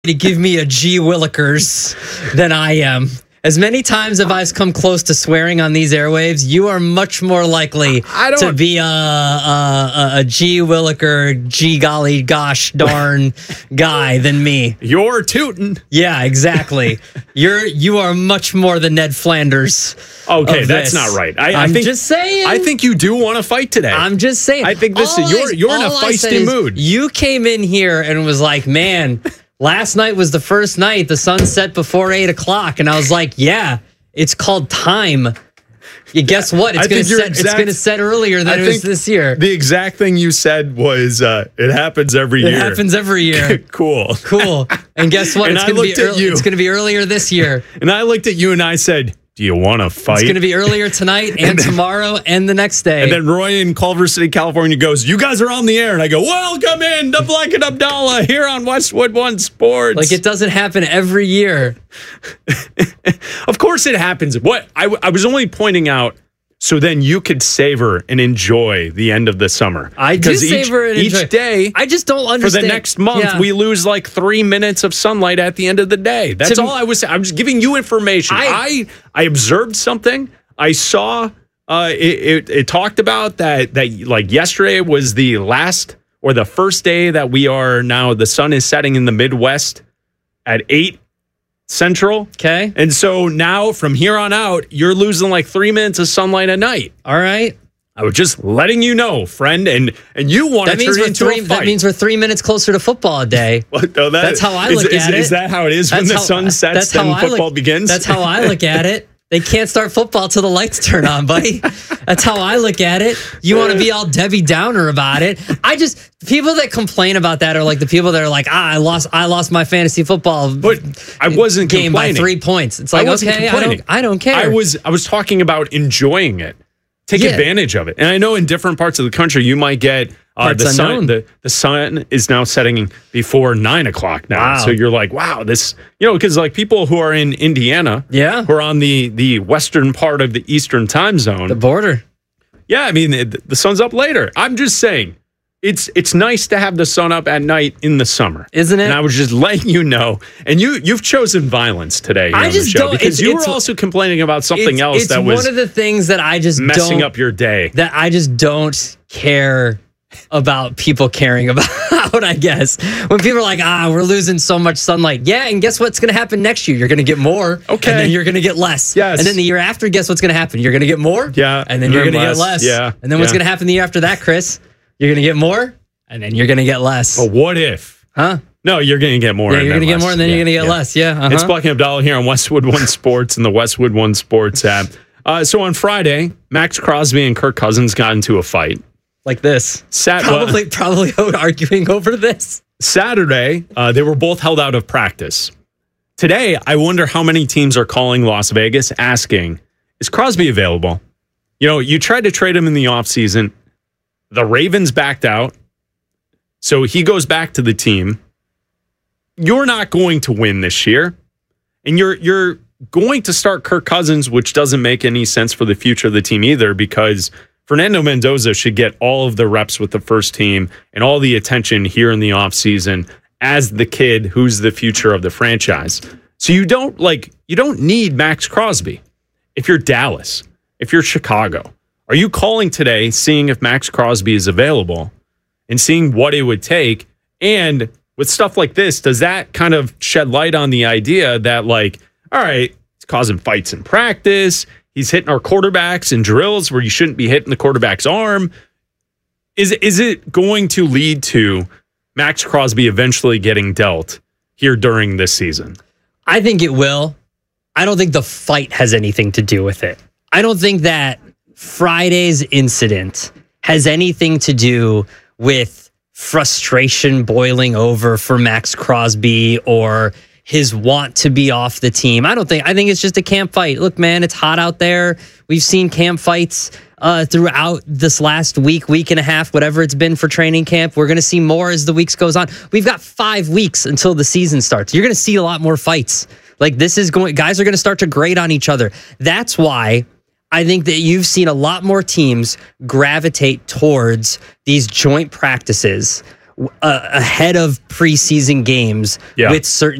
to give me a G Willikers than I am. As many times as I've come close to swearing on these airwaves, you are much more likely to be a G Williker, G golly gosh darn guy than me. You're tootin'. Yeah, exactly. You are much more the Ned Flanders. Okay, that's not right. I'm just saying. I think you do want to fight today. I'm just saying. I think you're in a feisty mood. You came in here and was like, man. Last night was the first night. The sun set before 8 o'clock. And I was like, yeah, it's called time. You guess what? It's going to set earlier than it was this year. The exact thing you said was, it happens every year. It happens every year. Cool. And guess what? It's going to be earlier this year. And I looked at you and I said, do you want to fight? It's going to be earlier tonight and tomorrow and the next day. And then Roy in Culver City, California goes, you guys are on the air. And I go, welcome in to Black and Abdallah here on Westwood One Sports. Like it doesn't happen every year. Of course it happens. What I was only pointing out so then you could savor and enjoy the end of the summer. I do savor and enjoy. Each day, I just don't understand. For the next month, we lose like 3 minutes of sunlight at the end of the day. That's all I was saying. I'm just giving you information. I observed something. I saw it talked about that like yesterday was the last or the first day that we are now, the sun is setting in the Midwest at 8 Central. Okay. And so now from here on out, you're losing like 3 minutes of sunlight a night. All right. I was just letting you know, friend, and you want to turn it into a fight. That means we're 3 minutes closer to football a day. Well, no, that's how I look at it. Is that how it is when the sun sets and football begins? That's how I look at it. They can't start football till the lights turn on, buddy. That's how I look at it. You want to be all Debbie Downer about it. People that complain about that are like the people that are like, I lost my fantasy football but I wasn't game complaining. By 3 points. It's like, okay, I don't care. I was talking about enjoying it. Take advantage of it. And I know in different parts of the country, you might get the sun is now setting before 9 o'clock now. Wow. So you're like, wow, this, because like people who are in Indiana, who are on the western part of the Eastern time zone, the border. Yeah, I mean, the sun's up later. I'm just saying, it's nice to have the sun up at night in the summer, isn't it? And I was just letting you know. And you've chosen violence today on the show because you were also complaining about something else that was one of the things that I just messing up your day. That I just don't care about people caring about. I guess when people are like, we're losing so much sunlight. Yeah, and guess what's going to happen next year? You're going to get more. Okay, and then you're going to get less. Yes, and then the year after, guess what's going to happen? You're going to get more. Yeah, and then you're going to get less. Yeah, and then what's going to happen the year after that, Chris? You're going to get more, and then you're going to get less. But what if? Huh? No, you're going to get more. Yeah, you're going to get more, and then you're going to get less. Yeah. It's Black and Abdallah here on Westwood One Sports and the Westwood One Sports app. So on Friday, Max Crosby and Kirk Cousins got into a fight. Like this. Probably arguing over this. Saturday, they were both held out of practice. Today, I wonder how many teams are calling Las Vegas asking, is Crosby available? You tried to trade him in the offseason. The Ravens backed out. So he goes back to the team. You're not going to win this year. And you're going to start Kirk Cousins, which doesn't make any sense for the future of the team either, because Fernando Mendoza should get all of the reps with the first team and all the attention here in the offseason as the kid who's the future of the franchise. So you don't need Max Crosby. If you're Dallas, if you're Chicago, are you calling today, seeing if Max Crosby is available and seeing what it would take? And with stuff like this, does that kind of shed light on the idea that all right, it's causing fights in practice. He's hitting our quarterbacks in drills where you shouldn't be hitting the quarterback's arm. Is it going to lead to Max Crosby eventually getting dealt here during this season? I think it will. I don't think the fight has anything to do with it. I don't think that Friday's incident has anything to do with frustration boiling over for Max Crosby or his want to be off the team. I think it's just a camp fight. Look, man, it's hot out there. We've seen camp fights throughout this last week and a half, whatever it's been for training camp. We're going to see more as the weeks goes on. We've got 5 weeks until the season starts. You're going to see a lot more fights. Guys are going to start to grade on each other. That's why I think that you've seen a lot more teams gravitate towards these joint practices ahead of preseason games Yeah. with certain